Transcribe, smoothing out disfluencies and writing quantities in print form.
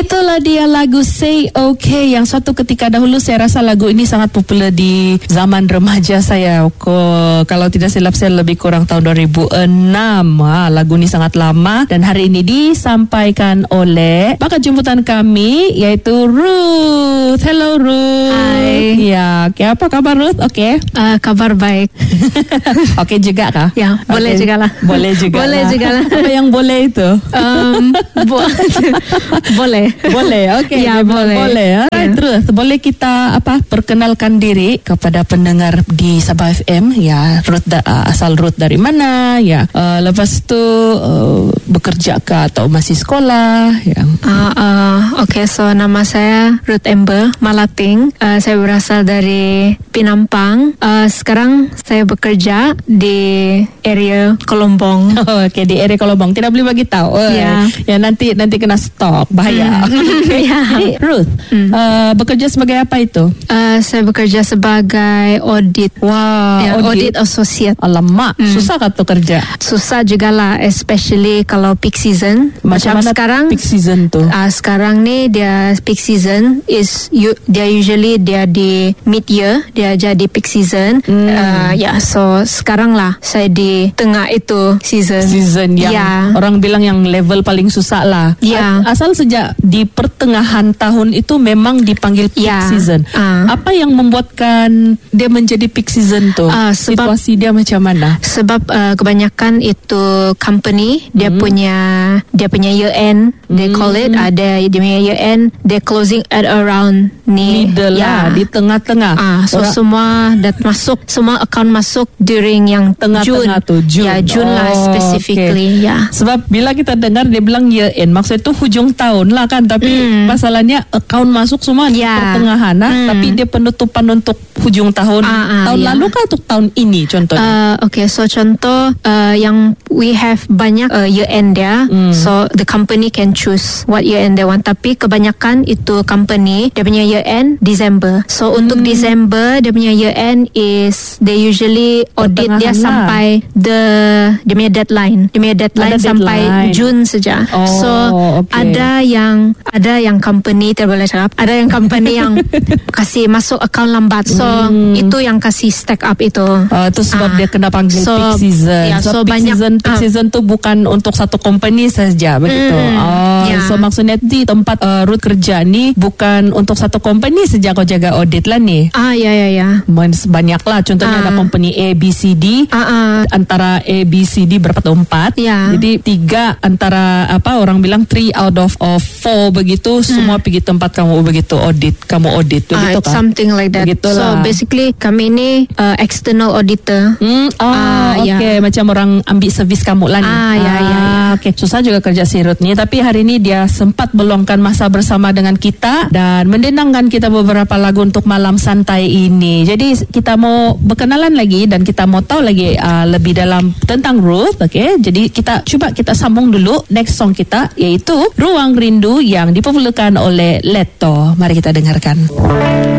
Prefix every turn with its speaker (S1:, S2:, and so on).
S1: Itulah dia lagu Say Okay yang suatu ketika dahulu saya rasa lagu ini sangat popular di zaman remaja saya. Kalau tidak silap saya lebih kurang tahun 2006. Lagu ini sangat lama dan hari ini disampaikan oleh bakat jemputan kami yaitu Ruth. Hello Ruth.
S2: Hai.
S1: Ya, apa kabar Ruth? Oke.
S2: Kabar baik.
S1: Oke juga kah?
S2: Ya, boleh juga lah.
S1: Boleh juga.
S2: Boleh juga lah.
S1: Apa yang boleh itu?
S2: Boleh.
S1: Boleh, oke.
S2: Ya, boleh.
S1: Boleh. Alright, terus boleh kita perkenalkan diri kepada pendengar di Sabah FM. Ya, Ruth asal Ruth dari mana? Ya, lepas tu bekerja kah atau masih sekolah? Ya.
S2: Okay, so nama saya Ruth Ember Malating. Saya berasal dari Penampang. Sekarang saya bekerja di area Kolombong.
S1: Oke, di area Kolombong. Tidak boleh bagi tahu.
S2: Ya.
S1: Ya, nanti kena stop. Bahaya. Jadi, Ruth, bekerja sebagai apa itu?
S2: Saya bekerja sebagai audit.
S1: Wah,
S2: Ya, audit associate.
S1: Alamak, susah kan tu kerja?
S2: Susah juga lah, especially kalau peak season.
S1: Macam mana
S2: sekarang
S1: peak season tu?
S2: Sekarang ni dia peak season dia usually dia di mid year, dia jadi peak season. So sekarang lah saya di tengah itu season
S1: yang orang bilang yang level paling susah lah.
S2: Ya.
S1: Asal sejak di pertengahan tahun itu memang dipanggil peak season. Apa yang membuatkan dia menjadi peak season tu? Situasi dia macam mana?
S2: Sebab kebanyakan itu company dia punya year end, they call it. Dia punya year end, they closing at around
S1: middle lah, di tengah-tengah.
S2: So semua semua account masuk during yang
S1: tengah-tengah tu, June.
S2: Ya, June lah specifically.
S1: Okay. Sebab bila kita dengar dia bilang year end, maksud itu hujung tahun lah kan, tapi masalahnya account masuk semua di pertengahan tapi dia penutupan untuk hujung tahun. Tahun lalu kah atau tahun ini contohnya?
S2: Okay, so contoh yang we have banyak year end dia. So the company can choose what year end they want. Tapi kebanyakan itu company dia punya year end December. So untuk December dia punya year end is they usually audit dia sampai dia punya deadline. Dia punya deadline sampai June saja. Ada yang company boleh cakap, ada yang company yang kasih masuk account lambat. So itu yang kasih stack up itu.
S1: Itu sebab dia kena panggil peak season. Peak season tu bukan untuk satu company saja begitu. So maksudnya di tempat Ruth kerja ni bukan untuk satu company saja kau jaga audit lah ni.
S2: Ya.
S1: Banyak lah. Contohnya ada company A, B, C, D. Antara A, B, C, D berapa tu? 4. Jadi 3 antara orang bilang 3 out of 4 begitu. Semua pergi tempat kamu begitu audit. Kamu audit begitu kan?
S2: Something like that.
S1: Begitulah.
S2: So basically kami ni external auditor.
S1: Okay. Macam orang ambil servis kamu lah ni. Okay. Susah juga kerja si Ruth ni. Tapi hari ni dia sempat meluangkan masa bersama dengan kita dan mendendangkan kita beberapa lagu untuk malam santai ini. Jadi kita mau berkenalan lagi dan kita mau tahu lagi lebih dalam tentang Ruth. Okay. Jadi kita sambung dulu next song kita iaitu Ruang Rindu yang dipopularkan oleh Leto. Mari kita dengarkan.